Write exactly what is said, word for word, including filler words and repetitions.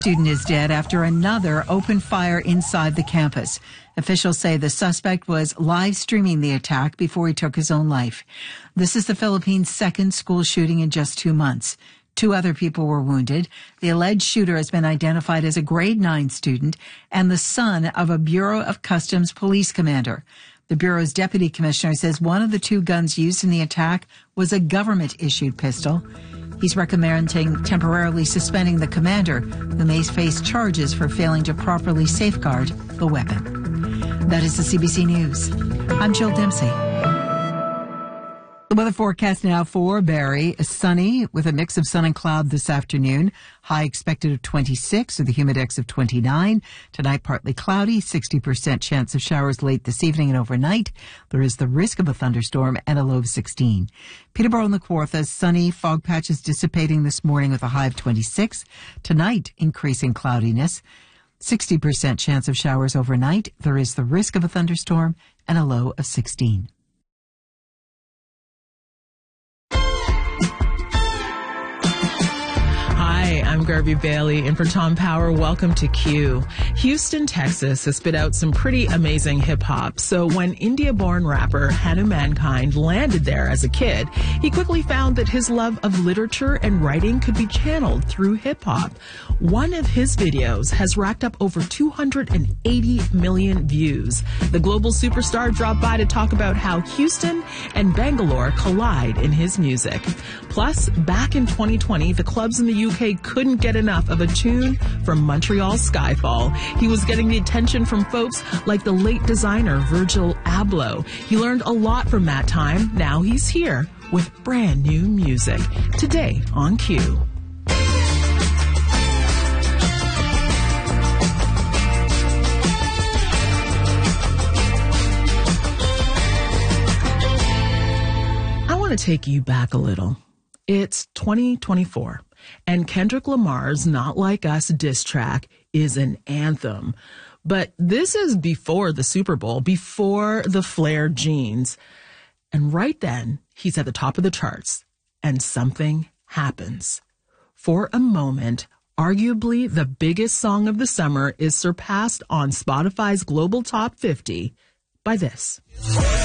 Student is dead after another opened fire inside the campus. Officials say the suspect was live streaming the attack before he took his own life. This is the Philippines' second school shooting in just two months. Two other people were wounded. The alleged shooter has been identified as a grade nine student and the son of a Bureau of Customs police commander. The Bureau's deputy commissioner says one of the two guns used in the attack was a government-issued pistol. He's recommending temporarily suspending the commander, who may face charges for failing to properly safeguard the weapon. That is the C B C News. I'm Jill Dempsey. The weather forecast now for Barrie is sunny with a mix of sun and cloud this afternoon. High expected of twenty-six with a humidex of twenty-nine. Tonight partly cloudy, sixty percent chance of showers late this evening and overnight. There is the risk of a thunderstorm and a low of sixteen. Peterborough and the Kawartha, sunny, fog patches dissipating this morning with a high of twenty-six. Tonight, increasing cloudiness. sixty percent chance of showers overnight. There is the risk of a thunderstorm and a low of sixteen. Hi, I'm Garvey Bailey, and for Tom Power, welcome to Q. Houston, Texas has spit out some pretty amazing hip-hop, so when India-born rapper Hanu Mankind landed there as a kid, he quickly found that his love of literature and writing could be channeled through hip-hop. One of his videos has racked up over two hundred eighty million views. The global superstar dropped by to talk about how Houston and Bangalore collide in his music. Plus, back in twenty twenty, the clubs in the U K couldn't get enough of a tune from Montreal's Skyfall. He was getting the attention from folks like the late designer Virgil Abloh. He learned a lot from that time. Now he's here with brand new music. Today on Q. I want to take you back a little. It's twenty twenty-four, and Kendrick Lamar's Not Like Us diss track is an anthem. But this is before the Super Bowl, before the flared jeans. And right then, he's at the top of the charts, and something happens. For a moment, arguably the biggest song of the summer is surpassed on Spotify's Global Top fifty by this.